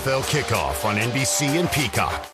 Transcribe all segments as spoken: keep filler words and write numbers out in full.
F L Kickoff on N B C and Peacock.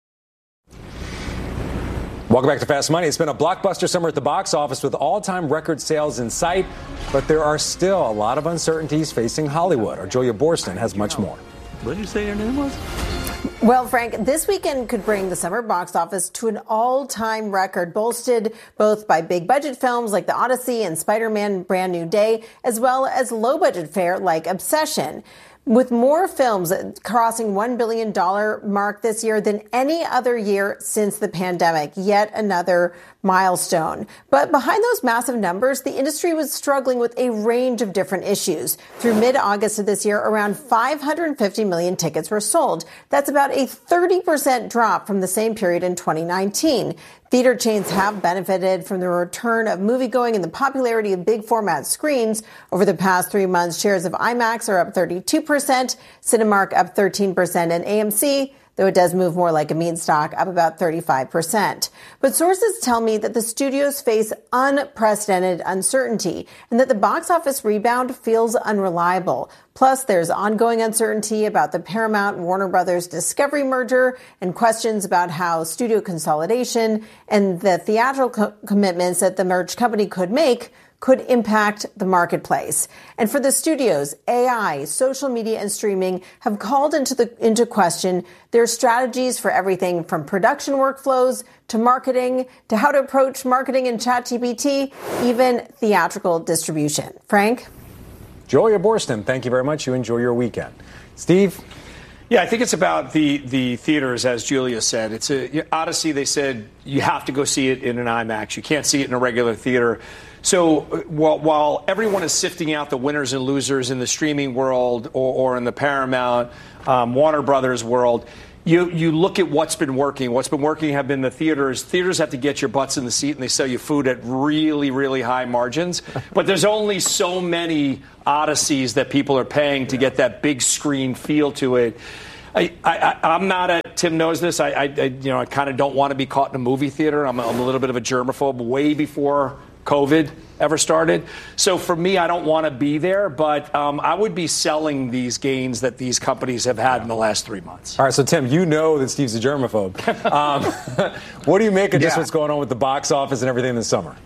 Welcome back to Fast Money. It's been a blockbuster summer at the box office with all-time record sales in sight, but there are still a lot of uncertainties facing Hollywood. Our Julia Boorstin has much more. What did you say your name was? Well, Frank, this weekend could bring the summer box office to an all-time record, bolstered both by big-budget films like The Odyssey and Spider-Man Brand New Day, as well as low-budget fare like Obsession. With more films crossing one billion dollars mark this year than any other year since the pandemic, yet another milestone. But behind those massive numbers, the industry was struggling with a range of different issues. Through mid-August of this year, around five hundred fifty million tickets were sold. That's about a thirty percent drop from the same period in twenty nineteen. Theater chains have benefited from the return of moviegoing and the popularity of big format screens. Over the past three months, shares of IMAX are up thirty-two percent, Cinemark up thirteen percent, and A M C, though it does move more like a meme stock, up about thirty-five percent. But sources tell me that the studios face unprecedented uncertainty and that the box office rebound feels unreliable. Plus, there's ongoing uncertainty about the Paramount Warner Brothers Discovery merger and questions about how studio consolidation and the theatrical co- commitments that the merged company could make could impact the marketplace. And for the studios, A I, social media, and streaming have called into the into question their strategies for everything from production workflows to marketing to how to approach marketing in ChatGPT, even theatrical distribution. Frank? Julia Boorstin, thank you very much. You enjoy your weekend. Steve? Yeah, I think it's about the, the theaters, as Julia said. It's a Odyssey. They said you have to go see it in an IMAX. You can't see it in a regular theater. So while, while everyone is sifting out the winners and losers in the streaming world or, or in the Paramount, um, Warner Brothers world, you, you look at what's been working. What's been working have been the theaters. Theaters have to get your butts in the seat, and they sell you food at really, really high margins. But there's only so many Odysseys that people are paying to get that big screen feel to it. I, I, I'm not a, Tim knows this, I, I, I you know, I kind of don't want to be caught in a movie theater. I'm a, I'm a little bit of a germaphobe way before COVID ever started. So for me, I don't want to be there, but um, I would be selling these gains that these companies have had in the last three months. All right, so Tim, you know that Steve's a germaphobe. Um, what do you make of just yeah. what's going on with the box office and everything this summer?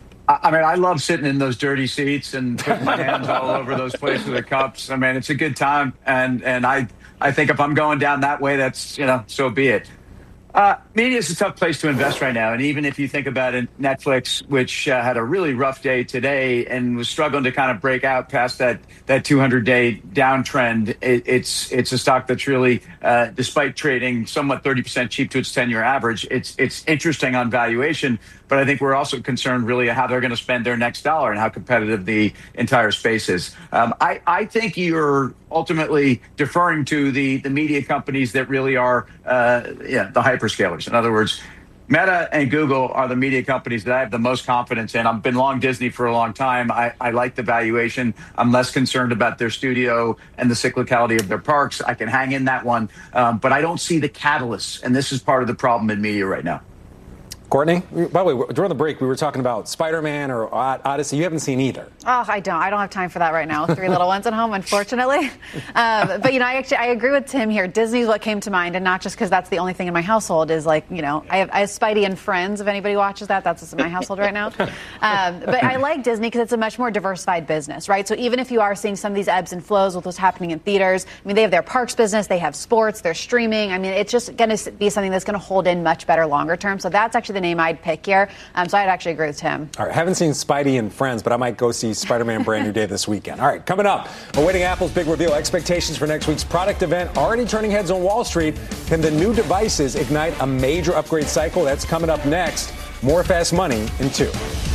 I mean, I love sitting in those dirty seats and putting my hands all over those places with the cups. I mean, it's a good time. And, and I, I think if I'm going down that way, that's, you know, so be it. Uh, media is a tough place to invest right now. And even if you think about it, Netflix, which uh, had a really rough day today and was struggling to kind of break out past that that two hundred day downtrend, it, it's it's a stock that's really, uh, despite trading somewhat thirty percent cheap to its ten-year average, it's it's interesting on valuation. But I think we're also concerned really how they're going to spend their next dollar and how competitive the entire space is. Um, I, I think you're ultimately deferring to the, the media companies that really are uh, yeah, the hyperscalers. In other words, Meta and Google are the media companies that I have the most confidence in. I've been long Disney for a long time. I, I like the valuation. I'm less concerned about their studio and the cyclicality of their parks. I can hang in that one. Um, but I don't see the catalysts. And this is part of the problem in media right now. Courtney, by the way, during the break, we were talking about Spider-Man or Odyssey. You haven't seen either. Oh, I don't. I don't have time for that right now. Three little ones at home, unfortunately. Um, but, you know, I actually I agree with Tim here. Disney's what came to mind, and not just because that's the only thing in my household is like, you know, I have, I have Spidey and Friends. If anybody watches that, that's what's in my household right now. Um, but I like Disney because it's a much more diversified business, right? So even if you are seeing some of these ebbs and flows with what's happening in theaters, I mean, they have their parks business, they have sports, they're streaming. I mean, it's just going to be something that's going to hold in much better longer term. So that's actually the name I'd pick here. Um, so I'd actually agree with Tim. All right, haven't seen Spidey and Friends, but I might go see Spider-Man Brand New Day this weekend. All right, coming up, awaiting Apple's big reveal, expectations for next week's product event, already turning heads on Wall Street. Can the new devices ignite a major upgrade cycle? That's coming up next. More Fast Money in two.